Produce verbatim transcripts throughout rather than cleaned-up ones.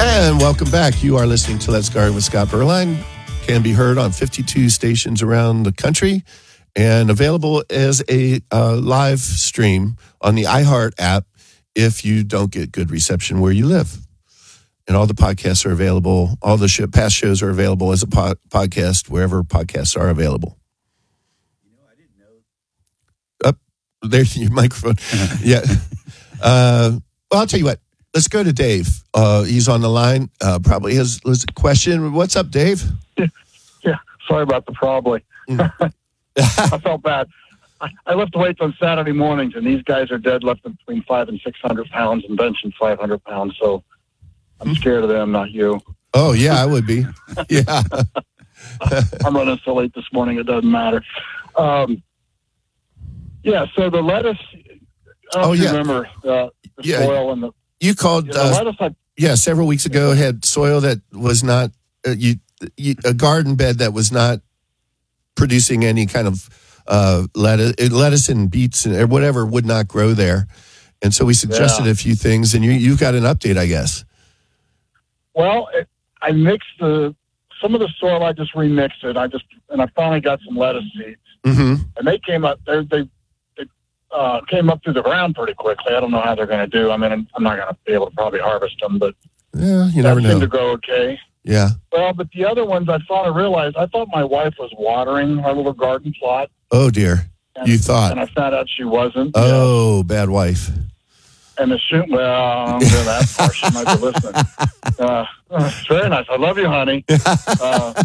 And welcome back. You are listening to Let's Garden with Scott Berline. Can be heard on fifty-two stations around the country and available as a uh, live stream on the iHeart app if you don't get good reception where you live. And all the podcasts are available. All the show, past shows are available as a po- podcast wherever podcasts are available. You know, I didn't know. Up oh, there's your microphone. Yeah. Uh, well, I'll tell you what. Let's go to Dave. Uh, he's on the line. Uh, probably has, has a question. What's up, Dave? Yeah. yeah. Sorry about the probably. Mm. I felt bad. I, I lift weights on Saturday mornings, and these guys are deadlifting between five and six hundred pounds and benching five hundred pounds. So I'm scared of them, not you. Oh yeah, I would be. Yeah. I'm running so late this morning; it doesn't matter. Um, yeah. So the lettuce. I don't oh know if yeah. You remember uh, the yeah. soil and the. You called. Yeah, the uh, lettuce I, yeah, several weeks ago had soil that was not uh, you, you a garden bed that was not producing any kind of uh, lettuce, lettuce and beets and whatever would not grow there, and so we suggested yeah. a few things, and you you've got an update, I guess. Well, it, I mixed the some of the soil. I just remixed it. I just and I finally got some lettuce seeds, Mm-hmm. and they came up. They they, they uh, came up through the ground pretty quickly. I don't know how they're going to do. I mean, I'm, I'm not going to be able to probably harvest them, but Yeah, you never they seem know. to grow okay. Yeah. Well, but the other ones, I finally realized. I thought my wife was watering our little garden plot. Oh dear. And, You thought. and I found out she wasn't. Oh, bad wife. And the shoot, well, I don't know that far. She might be listening. Uh, uh, it's very nice. I love you, honey. Uh,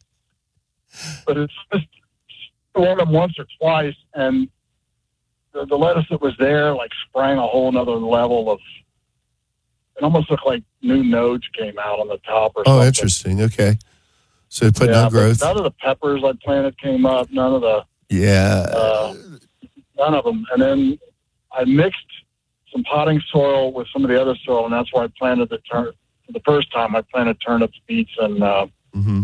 but it's just one of them once or twice, and the, the lettuce that was there, like, sprang a whole nother level of, it almost looked like new nodes came out on the top or Oh, something. interesting. Okay. So put Yeah, no growth. None of the peppers I planted came up. None of the, Yeah. uh, none of them. And then I mixed some potting soil with some of the other soil, and that's where I planted the turn. For the first time, I planted turnips, beets, and uh, Mm-hmm.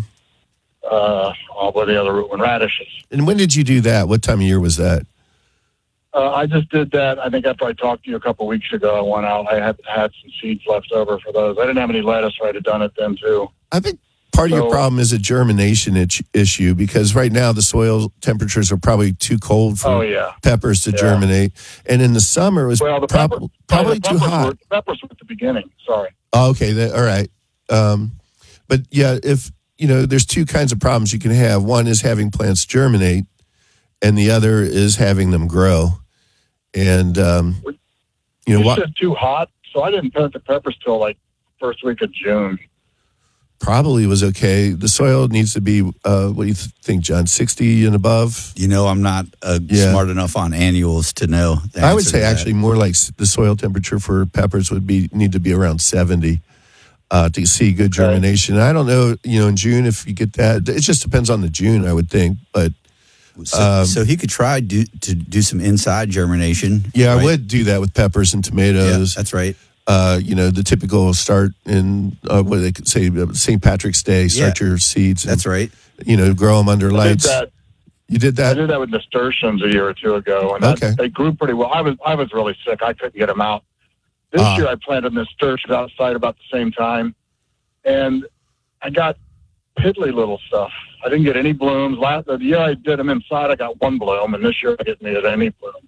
uh, all the other root and radishes. And when did you do that? What time of year was that? Uh, I just did that. I think after I talked to you a couple of weeks ago, I went out. I had had some seeds left over for those. I didn't have any lettuce, so I'd have done it then too. I think part of So- your problem is a germination itch- issue because right now the soil temperatures are probably too cold for Oh yeah. peppers to Yeah. germinate. And in the summer it was Well, the prob- pepper, probably the too peppers hot. Were, the peppers were at the beginning. Sorry. Oh, okay. That, all right. Um, but yeah, if, you know, there's two kinds of problems you can have. One is having plants germinate, and the other is having them grow. And, um, you know, It's what just too hot, so I didn't plant the peppers till like first week of June. probably was okay. The soil needs to be, uh, what do you th- think, John, sixty and above? You know, I'm not uh, Yeah. smart enough on annuals to know. The I would answer say to that. actually more like s- the soil temperature for peppers would be need to be around seventy uh, to see good Okay. germination. I don't know, you know, in June if you get that. It just depends on the June, I would think. But So, um, so he could try do, to do some inside germination. yeah, I right? would do that with peppers and Yeah, tomatoes. that's right. Uh, you know, the typical start in uh, what they could say Saint Patrick's Day. Start your seeds. That's and, right. You know, grow them under I did lights. that. You did I that. did that with nasturtiums a year or two ago, and Okay. that, they grew pretty well. I was I was really sick. I couldn't get them out. This Ah. year, I planted nasturtiums outside about the same time, and I got piddly little stuff. I didn't get any blooms. Last the year I did them inside, I got one bloom, and this year I didn't get any blooms.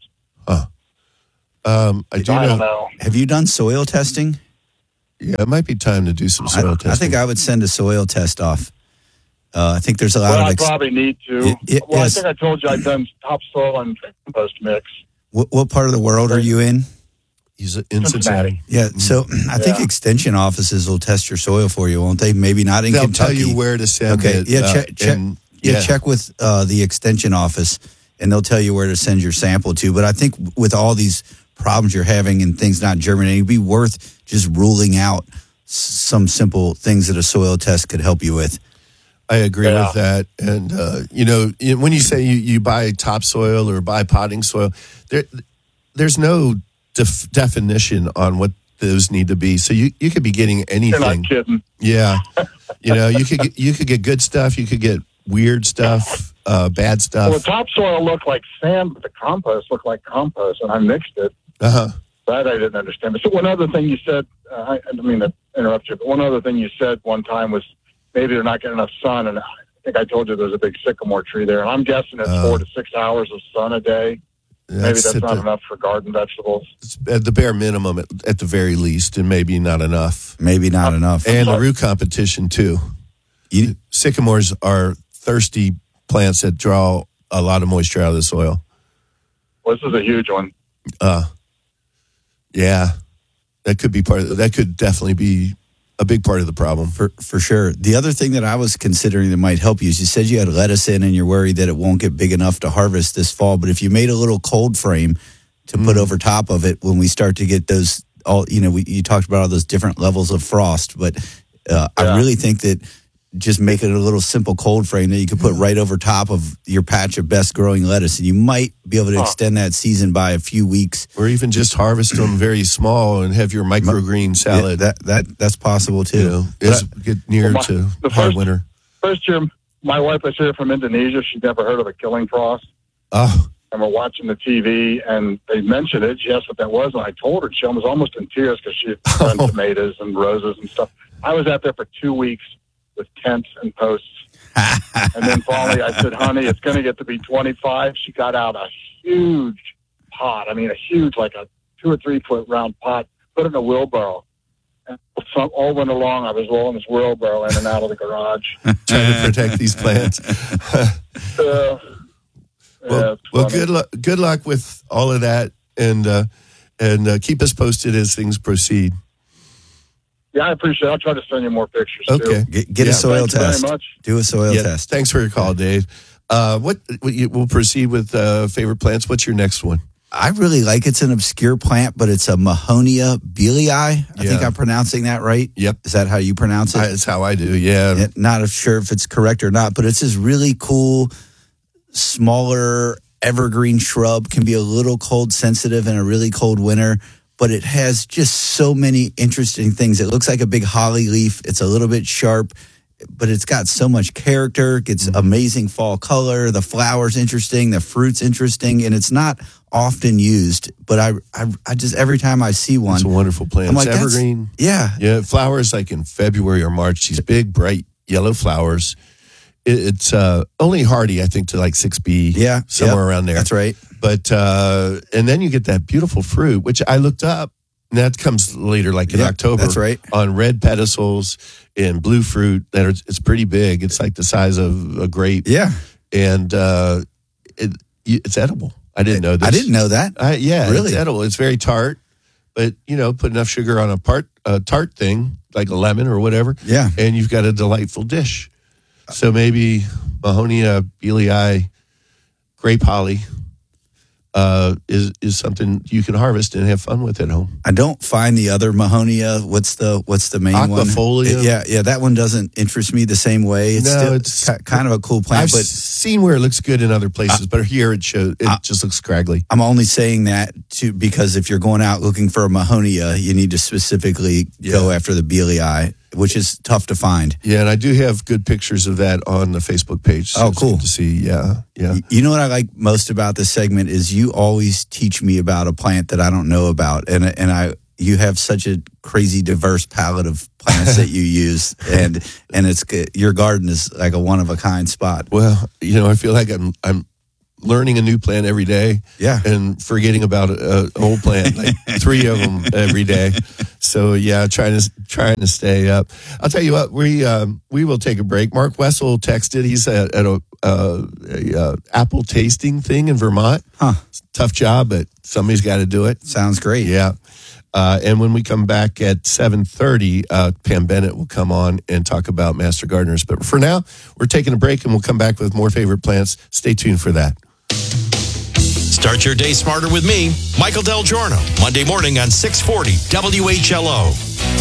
Um, I do I know. don't know. Have you done soil testing? Yeah, it might be time to do some I, soil I testing. think I would send a soil test off. Uh, I think there's a lot Well, of. I Ex- probably need to. Y- y- well, yes. I think I told you I've done topsoil and compost mix. what, what part of the world are you in? He's in Cincinnati. Yeah, so I think Yeah. extension offices will test your soil for you, won't they? Maybe not in They'll Kentucky. tell you where to send Okay, it. yeah, uh, check, check, and- yeah, yeah. check with uh, the extension office, and they'll tell you where to send your sample to. But I think with all these problems you're having and things not germinating, it'd be worth just ruling out s- some simple things that a soil test could help you with. I agree Yeah. with that. And, uh, you know, you- when you say you, you buy topsoil or buy potting soil, there, there's no def- definition on what those need to be. So you, you could be getting You're anything. not kidding. Yeah. You know, you could get, you could get good stuff. You could get weird stuff, uh, bad Well, the stuff. topsoil looked like sand, but the compost looked like compost, and I mixed it. Uh-huh. That I didn't understand. So one other thing you said, uh, I, I mean to interrupt you, but one other thing you said one time was maybe they're not getting enough sun, and I think I told you there's a big sycamore tree there, and I'm guessing it's uh, four to six hours of sun a day. That's maybe that's not the, enough for garden vegetables. It's at the bare minimum, at, at the very least, and maybe not enough. Maybe not uh, enough. And the root competition, too. You, Sycamores are thirsty plants that draw a lot of moisture out of the soil. Well, this is a huge one. Uh, yeah, that could be part of, that could definitely be a big part of the problem. For for sure. The other thing that I was considering that might help you is you said you had lettuce in and you're worried that it won't get big enough to harvest this fall. But if you made a little cold frame to mm. put over top of it when we start to get those, all you know, we, you talked about all those different levels of frost. But uh, yeah. I really think that just make it a little simple cold frame that you could put right over top of your patch of best growing lettuce. And you might be able to huh. extend that season by a few weeks. Or even just harvest them very small and have your microgreen salad. Yeah, that, that That's possible too. You know, as I, get near well, my, to the hard first, winter. First year, my wife was here from Indonesia. She'd never heard of a killing frost. Oh. And we're watching the T V, and they mentioned it. She asked what that was, and I told her. She was almost in tears because she had done oh. tomatoes and roses and stuff. I was out there for two weeks with tents and posts. And then finally I said, honey, it's going to get to be twenty-five. She got out a huge pot. I mean, a huge, like a two or three foot round pot, put it in a wheelbarrow. And all went along, I was rolling this wheelbarrow in and out of the garage. Trying to protect these plants. uh, well, yeah, well good, luck, good luck with all of that. And, uh, and uh, keep us posted as things proceed. Yeah, I appreciate it. I'll try to send you more pictures, okay. too. Get, get yeah, a soil thank test. You very much. Do a soil yeah, test. Thanks for your call, Dave. Uh, what, what you, we'll proceed with uh, favorite plants. What's your next one? I really like it's an obscure plant, but it's a Mahonia beelii. I yeah. think I'm pronouncing that right. Yep. Is that how you pronounce it? I, that's how I do, yeah. yeah. Not sure if it's correct or not, but it's this really cool, smaller evergreen shrub. Can be a little cold sensitive in a really cold winter. But it has just so many interesting things. It looks like a big holly leaf. It's a little bit sharp, but it's got so much character. It gets mm-hmm. amazing fall color. The flower's interesting. The fruit's interesting. And it's not often used, but I I, I just, every time I see one. It's a wonderful plant. I'm like, it's evergreen. Yeah. Yeah, it flowers like in February or March. These big, bright yellow flowers. It, it's uh, only hardy, I think, to like six B. Yeah. Somewhere yep, around there. That's right. But, uh, and then you get that beautiful fruit, which I looked up, and that comes later, like in yeah, October. That's right. On red pedicels and blue fruit. That are, it's pretty big. It's like the size of a grape. Yeah. And uh, it, it's edible. I didn't know this. I didn't know that. I, yeah, really? It's edible. It's very tart, but, you know, put enough sugar on a part, a tart thing, like a lemon or whatever. Yeah. And you've got a delightful dish. So maybe Mahonia beelii, grape holly, uh, is is something you can harvest and have fun with at home. I don't find the other Mahonia. What's the what's the main Aquafolia? one? Yeah, yeah, that one doesn't interest me the same way. It's no, still it's ca- kind of a cool plant. I've but seen where it looks good in other places, I, but here it shows it I, just looks scraggly. I'm only saying that to because if you're going out looking for a Mahonia, you need to specifically yeah. go after the beelii, which is tough to find. Yeah, and I do have good pictures of that on the Facebook page. So oh, cool to see. Yeah, yeah. You know what I like most about this segment is you always teach me about a plant that I don't know about, and and I you have such a crazy diverse palette of plants that you use, and and it's your garden is like a one of a kind spot. Well, you know, I feel like I'm I'm learning a new plant every day. Yeah. And forgetting about a, a old plant, like three of them every day. So yeah, trying to trying to stay up. I'll tell you what, we um, we will take a break. Mark Wessel texted. He's at, at a, uh, a uh, apple tasting thing in Vermont. Huh. Tough job, but somebody's got to do it. Sounds great. Yeah. Uh, and when we come back at seven thirty, uh, Pam Bennett will come on and talk about Master Gardeners. But for now, we're taking a break, and we'll come back with more favorite plants. Stay tuned for that. Start your day smarter with me, Michael Del Giorno, Monday morning on six forty W H L O.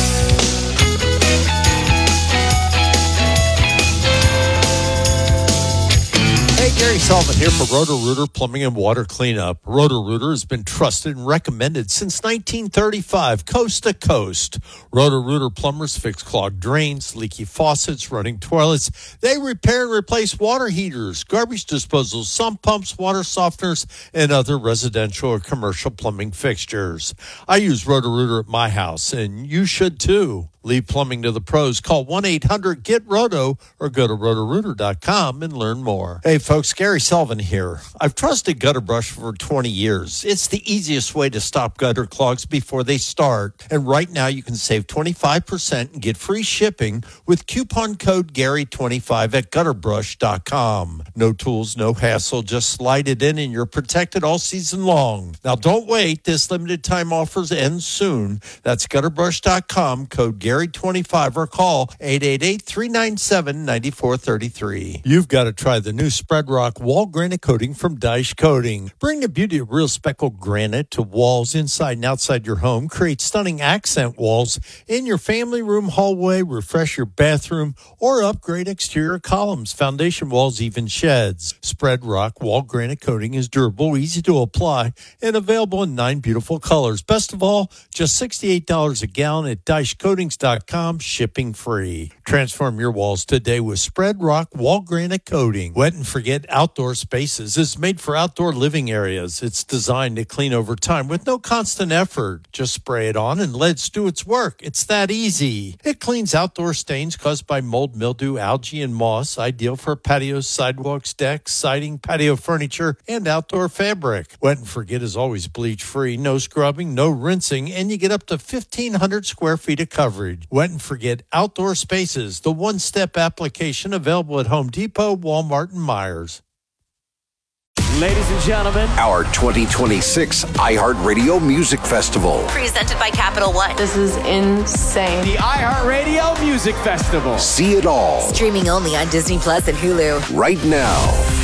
Hey, Gary Sullivan here for Roto-Rooter Plumbing and Water Cleanup. Roto-Rooter has been trusted and recommended since nineteen thirty-five, coast to coast. Roto-Rooter plumbers fix clogged drains, leaky faucets, running toilets. They repair and replace water heaters, garbage disposals, sump pumps, water softeners, and other residential or commercial plumbing fixtures. I use Roto-Rooter at my house, and you should too. Leave plumbing to the pros. Call one eight hundred get roto or go to roto rooter dot com and learn more. Hey, folks, Gary Sullivan here. I've trusted Gutter Brush for twenty years. It's the easiest way to stop gutter clogs before they start. And right now, you can save twenty-five percent and get free shipping with coupon code Gary twenty-five at gutter brush dot com. No tools, no hassle. Just slide it in and you're protected all season long. Now, don't wait. This limited time offers end soon. That's gutter brush dot com, code Gary twenty-five, or call eight eight eight, three nine seven, nine four three three. You've got to try the new Spread Rock wall granite coating from Dyche Coating. Bring the beauty of real speckled granite to walls inside and outside your home. Create stunning accent walls in your family room, hallway, refresh your bathroom, or upgrade exterior columns, foundation walls, even sheds. Spread Rock wall granite coating is durable, easy to apply, and available in nine beautiful colors. Best of all, just sixty-eight dollars a gallon at dyche coatings dot com, shipping free. Transform your walls today with Spread Rock wall granite coating. Wet and Forget Outdoor Spaces is made for outdoor living areas. It's designed to clean over time with no constant effort. Just spray it on and let it do its work. It's that easy. It cleans outdoor stains caused by mold, mildew, algae, and moss. Ideal for patios, sidewalks, decks, siding, patio furniture, and outdoor fabric. Wet and Forget is always bleach free, no scrubbing, no rinsing, and you get up to fifteen hundred square feet of coverage. Wet and Forget Outdoor Spaces, the one-step application available at Home Depot, Walmart, and Myers. Ladies and gentlemen, our twenty twenty-six iHeartRadio Music Festival. Presented by Capital One. This is insane. The iHeartRadio Music Festival. See it all. Streaming only on Disney Plus and Hulu. Right now.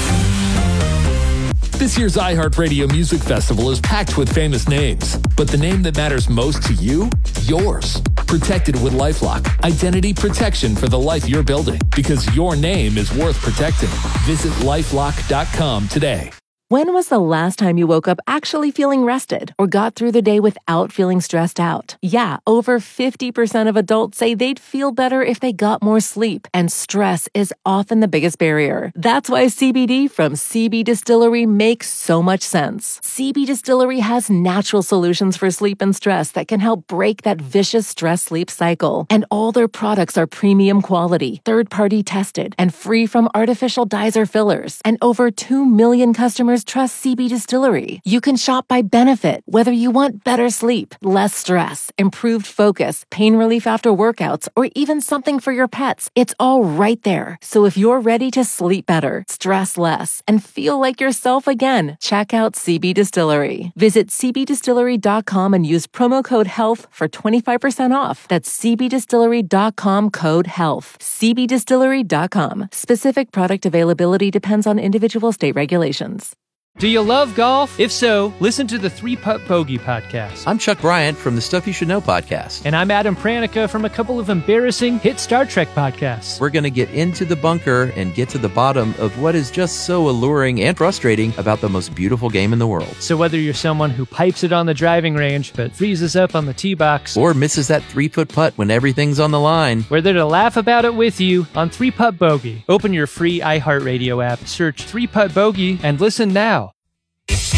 This year's iHeartRadio Music Festival is packed with famous names, but the name that matters most to you? Yours. Protected with LifeLock. Identity protection for the life you're building, because your name is worth protecting. Visit lifelock dot com today. When was the last time you woke up actually feeling rested or got through the day without feeling stressed out? Yeah, over fifty percent of adults say they'd feel better if they got more sleep, and stress is often the biggest barrier. That's why C B D from C B Distillery makes so much sense. C B Distillery has natural solutions for sleep and stress that can help break that vicious stress-sleep cycle. And all their products are premium quality, third-party tested, and free from artificial dyes or fillers. And over two million customers trust C B Distillery. You can shop by benefit, whether you want better sleep, less stress, improved focus, pain relief after workouts, or even something for your pets. It's all right there. So if you're ready to sleep better, stress less, and feel like yourself again, check out C B Distillery. Visit c b distillery dot com and use promo code HEALTH for twenty-five percent off. That's c b distillery dot com, code HEALTH. c b distillery dot com. Specific product availability depends on individual state regulations. Do you love golf? If so, listen to the Three Putt Bogey podcast. I'm Chuck Bryant from the Stuff You Should Know podcast. And I'm Adam Pranica from a couple of embarrassing hit Star Trek podcasts. We're going to get into the bunker and get to the bottom of what is just so alluring and frustrating about the most beautiful game in the world. So whether you're someone who pipes it on the driving range but freezes up on the tee box, or misses that three-foot putt when everything's on the line, we're there to laugh about it with you on Three Putt Bogey. Open your free iHeartRadio app, search Three Putt Bogey, and listen now.